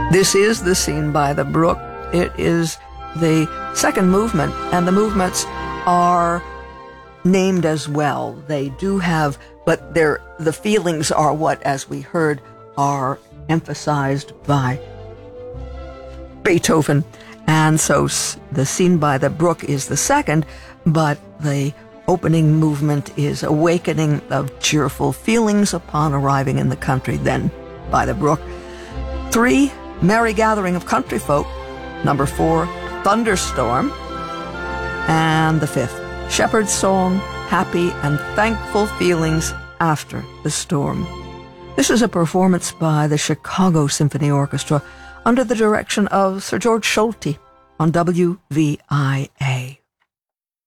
This is the Scene by the Brook. It is the second movement, and the movements are named as well. They do have, but the feelings are what, as we heard, are emphasized by Beethoven. And so the Scene by the Brook is the second, but the opening movement is Awakening of Cheerful Feelings Upon Arriving in the Country, then by the Brook. 3, Merry Gathering of Country Folk. Number 4, Thunderstorm. And the 5th, Shepherd's Song, Happy and Thankful Feelings After the Storm. This is a performance by the Chicago Symphony Orchestra under the direction of Sir George Solti on WVIA.